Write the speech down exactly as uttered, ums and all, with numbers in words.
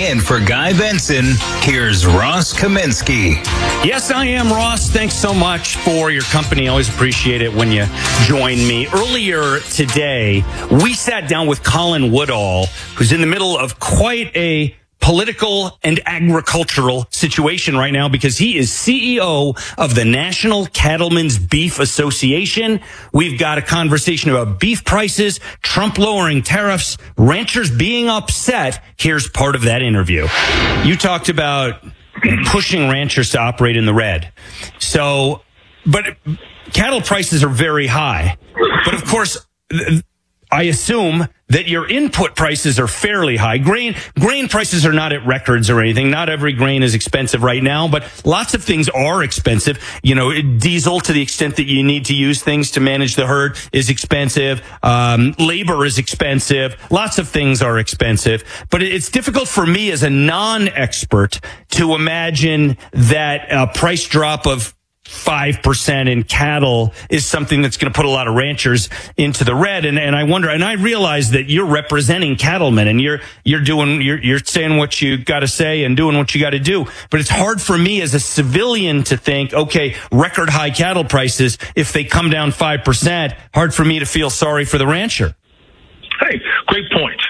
in for Guy Benson, here's Ross Kaminsky. Yes, I am, Ross. Thanks so much for your company. I always appreciate it when you join me. Earlier today, we sat down with Colin Woodall, who's in the middle of quite a political and agricultural situation right now because he is C E O of the National Cattlemen's Beef Association. We've got a conversation about beef prices, Trump lowering tariffs, ranchers being upset. Here's part of that interview. You talked about pushing ranchers to operate in the red. So, but cattle prices are very high. But of course, I assume that your input prices are fairly high. Grain grain prices are not at records or anything. Not every grain is expensive right now, but lots of things are expensive. You know, diesel, to the extent that you need to use things to manage the herd, is expensive. Um, labor is expensive. Lots of things are expensive. But it's difficult for me as a non-expert to imagine that a price drop of five percent in cattle is something that's going to put a lot of ranchers into the red. And, and I wonder, and I realize that you're representing cattlemen and you're, you're doing, you're, you're saying what you got to say and doing what you got to do. But it's hard for me as a civilian to think, okay, record high cattle prices, if they come down five percent, hard for me to feel sorry for the rancher. Hey, great point.